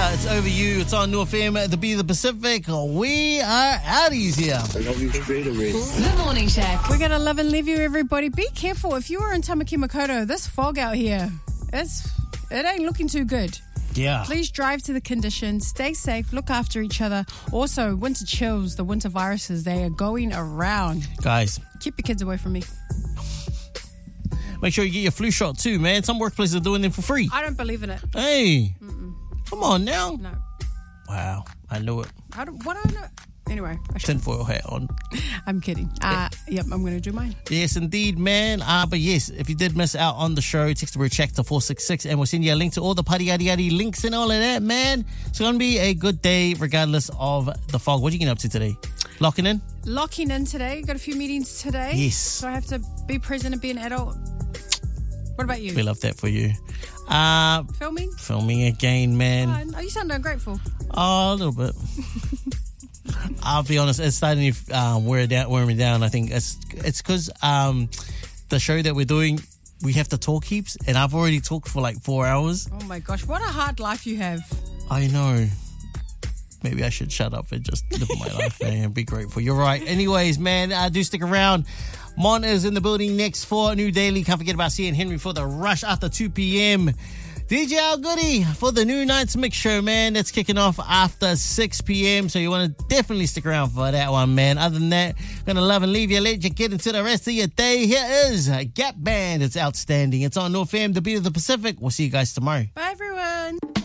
It's Over You. It's on New FM, the Beat of the Pacific. We are outies here. I love you straight away. The Morning Shack. We're going to love and leave you, everybody. Be careful. If you are in Tamaki Makaurau, this fog out here, it ain't looking too good. Yeah. Please drive to the conditions. Stay safe. Look after each other. Also, winter chills, the winter viruses, they are going around. Guys, Keep your kids away from me. make sure you get your flu shot too, man. Some workplaces are doing them for free. I don't believe in it. Hey, come on now. No. Wow, I knew it. What do I know? Anyway, Tinfoil hat on. I'm kidding. Yep, I'm going to do mine. Yes, indeed, man. But yes, if you did miss out on the show, text the word check to 466 and we'll send you a link to all the putty yaddy yaddy links and all of that, man. It's going to be a good day regardless of the fog. What are you getting up to today? Locking in? Locking in today. Got a few meetings today. Yes. So I have to be present and be an adult. What about you? We love that for you. Filming? Filming again, man. Oh, you sound ungrateful. Oh, a little bit. I'll be honest, it's starting to wear me down. I think it's because the show that we're doing, we have to talk heaps, and I've already talked for like 4 hours. Oh my gosh, what a hard life you have. I know. Maybe I should shut up and just live my life, man, and be grateful. You're right. Anyways, man, do stick around. Mon is in the building next for a new daily. Can't forget about seeing Henry for the rush after 2 p.m. DJ Al Goody for the new night's mix show, man. That's kicking off after 6 p.m. So you want to definitely stick around for that one, man. Other than that, gonna love and leave you. Let you get into the rest of your day. Here is Gap Band. It's outstanding. It's on North FM, the Beat of the Pacific. We'll see you guys tomorrow. Bye, everyone.